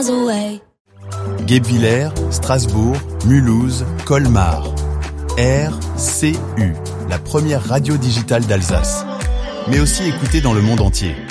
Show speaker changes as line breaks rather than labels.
miles away.
Guebwiller, Strasbourg, Mulhouse, Colmar. RCU, la première radio digitale d'Alsace. Mais aussi écoutée dans le monde entier.